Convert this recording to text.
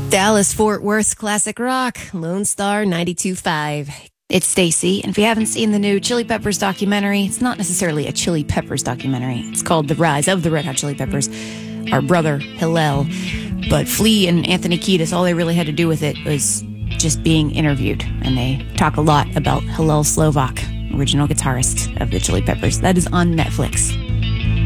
Dallas Fort Worth classic rock, Lone Star 92.5. It's Stacy, and if you haven't seen the new Chili Peppers documentary, it's not necessarily a Chili Peppers documentary. It's called The Rise of the Red Hot Chili Peppers. Our brother, Hillel. But Flea and Anthony Kiedis, all they really had to do with it was just being interviewed. And they talk a lot about Hillel Slovak, original guitarist of the Chili Peppers. That is on Netflix.